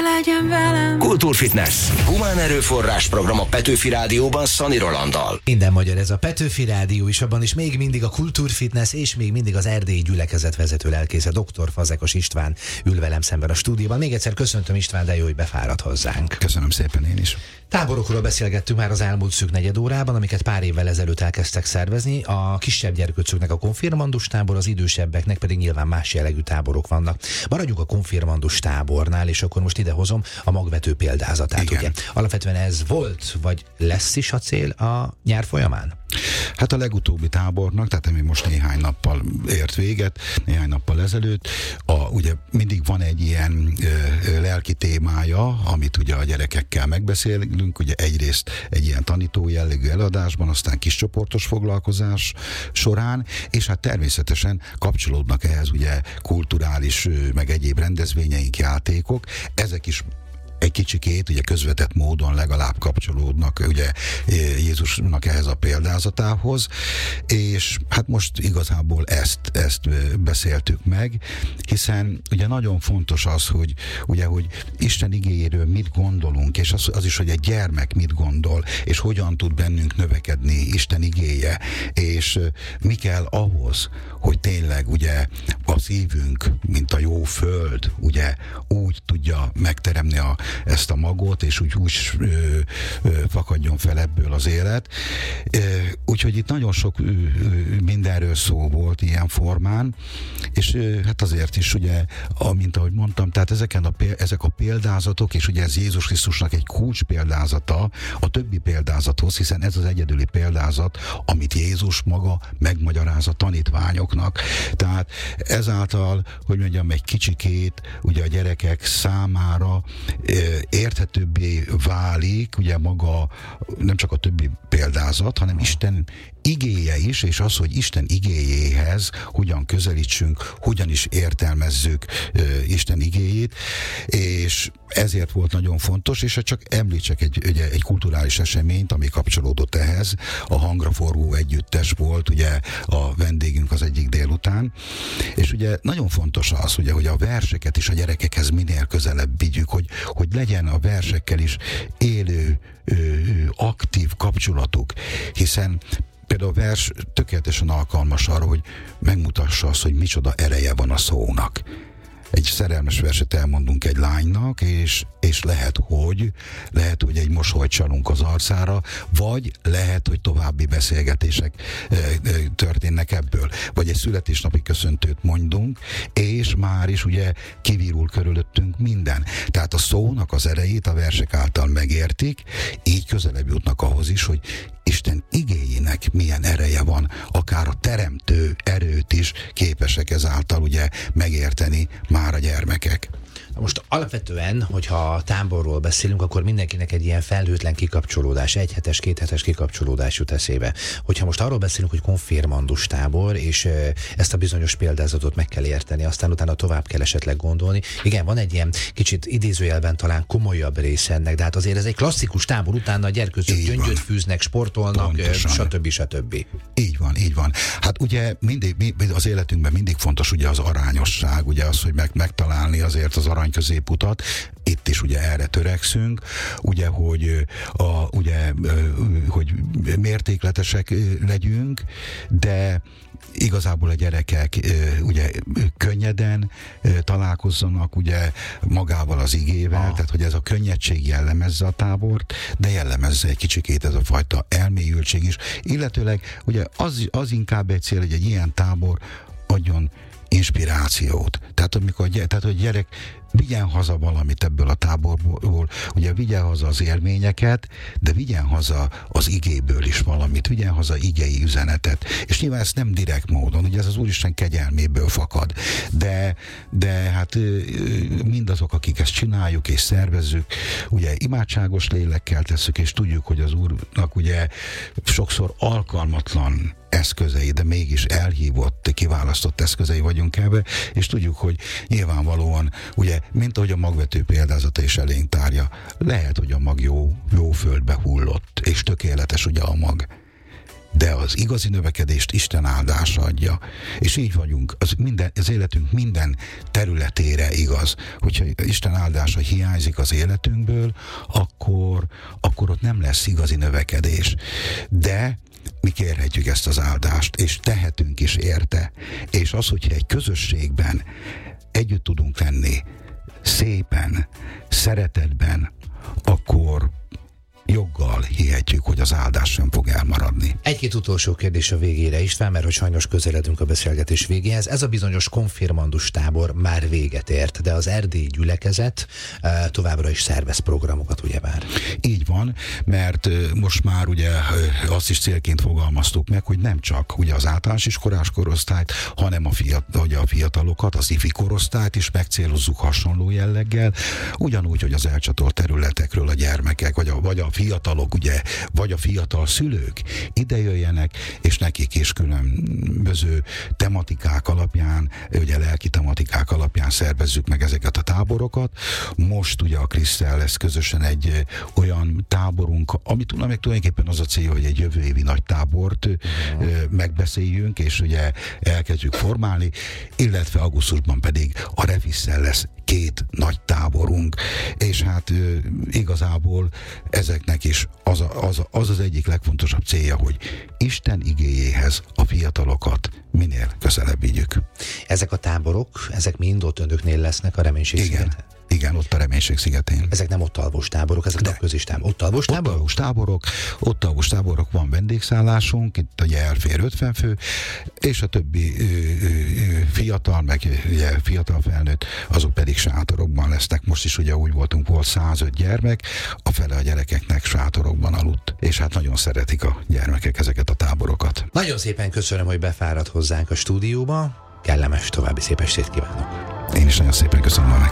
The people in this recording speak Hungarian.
legyen velem. Kultúrfitness. Humán erőforrás program a Petőfi Rádióban Szani Rolanddal. Minden magyar, ez a Petőfi Rádió is, abban is még mindig a Kultúrfitness és még mindig az erdélyi gyülekezet vezető lelkésze, dr. Fazekas István ül velem szemben a stúdióban. Még egyszer köszöntöm, István, de jó, hogy befáradt hozzánk. Köszönöm szépen én is. Táborokról beszélgettünk már az elmúlt szűk negyed órában, amiket pár évvel ezelőtt elkezdtek szervezni. A kisebb gyerkőcöknek a konfirmandus tábor, az idősebbeknek pedig nyilván más jellegű táborok vannak. Maradjunk a konfirmandus tábornál, és akkor most idehozom a magvető példázatát. Ugye? Alapvetően ez volt, vagy lesz is a cél a nyár folyamán? Hát a legutóbbi tábornak, tehát ami most néhány nappal ért véget, néhány nappal ezelőtt, ugye mindig van egy ilyen lelki témája, amit ugye a gyerekekkel megbeszélünk, ugye egyrészt egy ilyen tanító jellegű előadásban, aztán kiscsoportos foglalkozás során, és hát természetesen kapcsolódnak ehhez ugye kulturális, meg egyéb rendezvényeink, játékok, ezek is egy kicsikét, ugye közvetett módon legalább kapcsolódnak ugye Jézusnak ehhez a példázatához, és hát most igazából ezt beszéltük meg, hiszen ugye nagyon fontos az, hogy ugye, hogy Isten igéjéről mit gondolunk, és az is, hogy egy gyermek mit gondol, és hogyan tud bennünk növekedni Isten igéje, és mi kell ahhoz, hogy tényleg ugye a szívünk, mint a jó föld, ugye úgy tudja megteremni ezt a magot, és úgy fakadjon fel ebből az élet. Úgyhogy itt nagyon sok mindenről szó volt ilyen formán, és hát azért is ugye, mint ahogy mondtam, tehát ezek a példázatok, és ugye ez Jézus Krisztusnak egy kulcs példázata a többi példázathoz, hiszen ez az egyedüli példázat, amit Jézus maga megmagyaráz a tanítványoknak. Tehát ezáltal, hogy mondjam, egy kicsikét ugye a gyerekek számára érthetőbbé válik ugye maga nem csak a többi példázat, hanem Isten igéje is, és az, hogy Isten igéjéhez hogyan közelítsünk, hogyan is értelmezzük Isten igéjét, és ezért volt nagyon fontos, és csak említsek egy kulturális eseményt, ami kapcsolódott ehhez. A Hangra forgó együttes volt ugye a vendégünk az egyik délután, és ugye nagyon fontos az, ugye, hogy a verseket is a gyerekekhez minél közelebb vigyük, hogy legyen a versekkel is élő, aktív kapcsolatuk, hiszen például a vers tökéletesen alkalmas arra, hogy megmutassa azt, hogy micsoda ereje van a szónak. Egy szerelmes verset elmondunk egy lánynak, és lehet, hogy egy mosolyt csalunk az arcára, vagy lehet, hogy további beszélgetések történnek ebből. Vagy egy születésnapi köszöntőt mondunk, és már is ugye kivirul körülöttünk minden. Tehát a szónak az erejét a versek által megértik, így közelebb jutnak ahhoz is, hogy Isten igéjének milyen ereje van, akár a teremtő erőt is képesek ezáltal ugye megérteni már a gyermekek. Most alapvetően, hogyha táborról beszélünk, akkor mindenkinek egy ilyen felhőtlen kikapcsolódás, egyhetes, kéthetes kikapcsolódás jut eszébe. Hogyha most arról beszélünk, hogy konfirmandus tábor, és ezt a bizonyos példázatot meg kell érteni, aztán utána tovább kell esetleg gondolni. Igen, van egy ilyen kicsit idézőjelben talán komolyabb része ennek, de hát azért ez egy klasszikus tábor, utána a gyerkőcök gyöngyöt fűznek, sportolnak, stb. Így van. Hát ugye mindig az életünkben mindig fontos ugye az arányosság, ugye az, hogy megtalálni azért az arany középutat. Itt is ugye erre törekszünk, ugye, hogy mértékletesek legyünk, de igazából a gyerekek ugye könnyeden találkozzanak ugye magával az igével, tehát hogy ez a könnyedség jellemezze a tábort, de jellemezze egy kicsikét ez a fajta elmélyültség is. Illetőleg ugye az inkább egy cél, hogy egy ilyen tábor adjon inspirációt. Tehát hogy gyerek vigyen haza valamit ebből a táborból, ugye vigyen haza az élményeket, de vigyen haza az igéből is valamit, vigyen haza igei üzenetet. És nyilván ezt nem direkt módon, ugye ez az Úristen kegyelméből fakad. De hát mindazok, akik ezt csináljuk és szervezzük, ugye imádságos lélekkel tesszük, és tudjuk, hogy az Úrnak ugye sokszor alkalmatlan eszközei, de mégis elhívott, kiválasztott eszközei vagyunk ebbe, és tudjuk, hogy nyilvánvalóan, ugye, mint ahogy a magvető példázata is elénk tárja, lehet, hogy a mag jó földbe hullott, és tökéletes ugye a mag. de az igazi növekedést Isten áldása adja. És így vagyunk, az életünk minden területére igaz. Hogyha Isten áldása hiányzik az életünkből, akkor ott nem lesz igazi növekedés. De mi kérhetjük ezt az áldást, és tehetünk is érte. És az, hogyha egy közösségben együtt tudunk lenni, szépen, szeretetben, akkor joggal hihetjük, hogy az áldás sem fog elmaradni. Egy-két utolsó kérdés a végére is, mert hogy sajnos közeledünk a beszélgetés végéhez. Ez a bizonyos konfirmandus tábor már véget ért, de az erdélyi gyülekezet továbbra is szervez programokat, ugyebár? Így van, mert most már ugye azt is célként fogalmaztuk meg, hogy nem csak ugye az általános iskolás korosztályt, hanem a fiatalokat, az ifi korosztályt is megcélozzuk hasonló jelleggel, ugyanúgy, hogy az elcsatolt területekről a gyermekek, vagy a fiatalok, ugye, vagy a fiatal szülők ide jöjjenek, és nekik is különböző tematikák alapján, ugye lelki tematikák alapján szervezzük meg ezeket a táborokat. Most ugye a Krisztel lesz közösen egy olyan táborunk, amit tulajdonképpen az a cél, hogy egy jövő évi nagy tábort megbeszéljünk, és ugye elkezdjük formálni, illetve augusztusban pedig a Refisszel lesz 2 nagy táborunk, és hát igazából ezeknek is az egyik legfontosabb célja, hogy Isten igéjéhez a fiatalokat minél közelebb vigyük. Ezek a táborok, ezek mind ott önöknél lesznek a Reménység szigeten? Igen, ott a Reménység szigetén. Ezek nem ott alvós táborok, ezek napközis táborok. Ott alvós táborok? Ott alvós táborok, van vendégszállásunk, itt ugye elfér 50 fő, és a többi fiatal, meg ugye fiatal felnőtt, azok pedig sátorokban lesznek. Most is ugye úgy voltunk, volt 105 gyermek, a fele a gyerekeknek sátorokban aludt, és hát nagyon szeretik a gyermekek ezeket a táborokat. Nagyon szépen köszönöm, hogy befáradt hozzánk a stúdióba, kellemes további szép estét kívánok. Én is nagyon szépen köszönöm a